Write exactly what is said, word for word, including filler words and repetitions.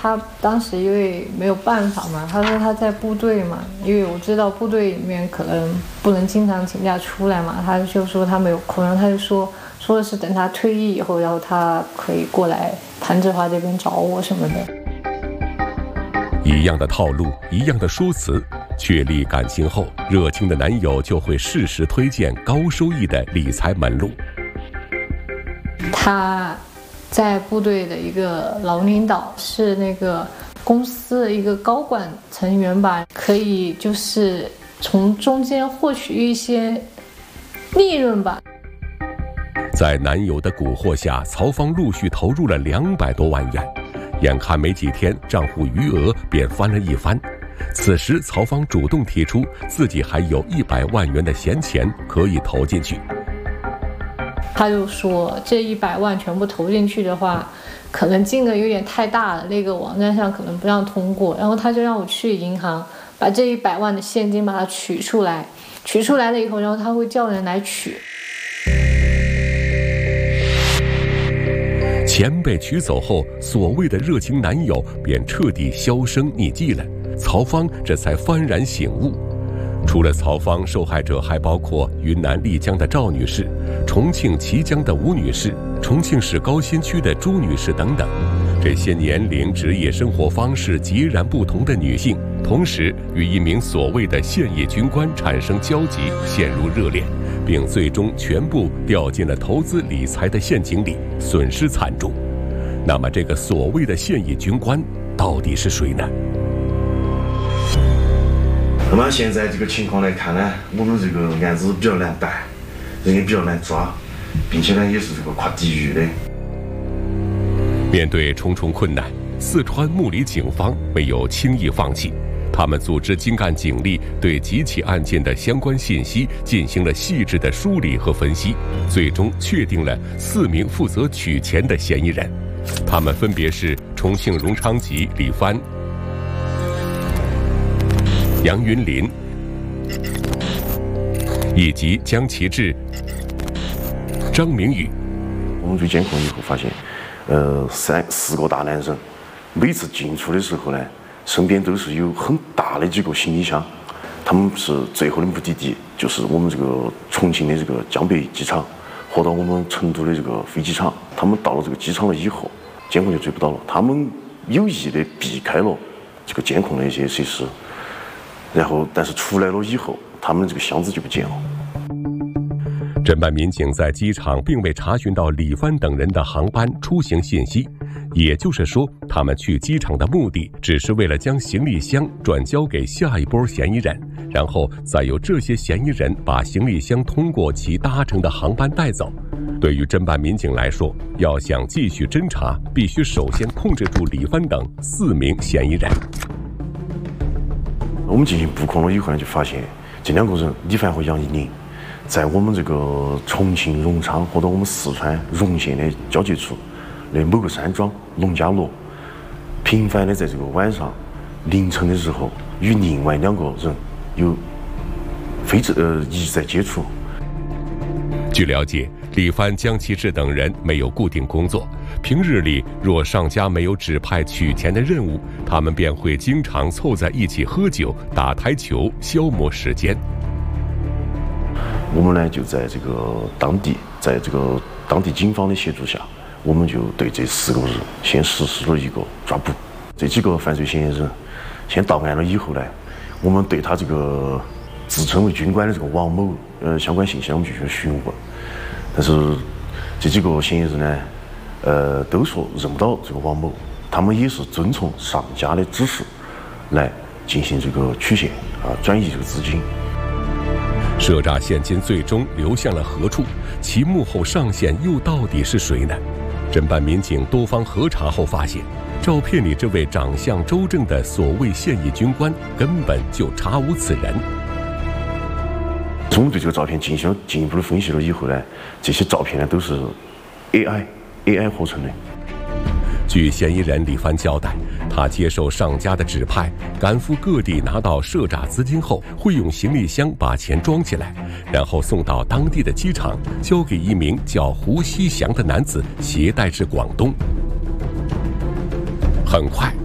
他当时因为没有办法嘛，他说他在部队嘛，因为我知道部队里面可能不能经常请假出来嘛，他就说他没有空，然后他就说说的是等他退役以后，然后他可以过来攀枝花这边找我什么的。 一样的套路，一样的说辞，确立感情后，热情的男友就会适时推荐高收益的理财门路。 他在部队的一个老领导，是那个公司的一个高管成员吧，可以就是从中间获取一些利润吧。 在男友的蛊惑下，曹芳陆续投入了两百多万元，眼看没几天账户余额便翻了一番。此时曹芳主动提出自己还有一百万元的闲钱可以投进去。 他就说这一百万全部投进去的话，可能金额有点太大了，那个网站上可能不让通过，然后他就让我去银行把这一百万的现金把它取出来，取出来了以后，然后他会叫人来取。 钱被取走后，所谓的热情男友便彻底销声匿迹了。曹芳这才幡然醒悟。除了曹芳，受害者还包括云南丽江的赵女士、重庆綦江的吴女士、重庆市高新区的朱女士等等。这些年龄、职业、生活方式截然不同的女性，同时与一名所谓的现役军官产生交集，陷入热恋，并最终全部掉进了投资理财的陷阱里，损失惨重。那么，这个所谓的现役军官到底是谁呢？ 那么现在这个情况来看呢，我们这个案子比较难办，人也比较难抓，并且呢也是这个跨地域的。 面对重重困难，四川木里警方没有轻易放弃，他们组织精干警力对几起案件的相关信息进行了细致的梳理和分析，最终确定了四名负责取钱的嫌疑人，他们分别是重庆荣昌吉李帆、杨云林以及江其志、张明宇。 我们追监控以后发现，呃，三四个大男人，每次进出的时候呢，身边都是有很大的几个行李箱。他们是最后的目的地，就是我们这个重庆的这个江北机场，或到我们成都的这个飞机场。他们到了这个机场了以后，监控就追不到了。他们有意的避开了这个监控的一些设施。然后，但是出来了以后，他们这个箱子就不见了。 侦办民警在机场并未查询到李帆等人的航班出行信息，也就是说，他们去机场的目的只是为了将行李箱转交给下一波嫌疑人，然后再由这些嫌疑人把行李箱通过其搭乘的航班带走。对于侦办民警来说，要想继续侦查，必须首先控制住李帆等四名嫌疑人。 我们进行布控了以后呢，就发现这两个人李帆和杨一林，在我们这个重庆荣昌或者我们四川荣县的交界处的某个山庄农家乐，频繁的在这个晚上凌晨的时候与另外两个人有非呃一直在接触。 据了解，李帆、江其志等人没有固定工作，平日里若上家没有指派取钱的任务，他们便会经常凑在一起喝酒、打台球，消磨时间。 我们呢就在这个当地，在这个当地警方的协助下，我们就对这四个人先实施了一个抓捕。这几个犯罪嫌疑人先到案了以后呢，我们对他这个自称为军官的这个王某，呃，相关信息我们进行询问，但是这几个嫌疑人呢，呃，都说认不到这个王某，他们也是遵从上家的指示来进行这个取现啊，转移这个资金。 赊诈现金最终流向了何处？其幕后上线又到底是谁呢？侦办民警多方核查后发现，照片里这位长相周正的所谓现役军官根本就查无此人。 我们对这个照片进行了进一步的分析了以后呢，这些照片呢都是 A I A I 合成的。 据嫌疑人李帆交代，他接受上家的指派，赶赴各地拿到赊诈资金后，会用行李箱把钱装起来，然后送到当地的机场，交给一名叫胡希祥的男子携带至广东。很快，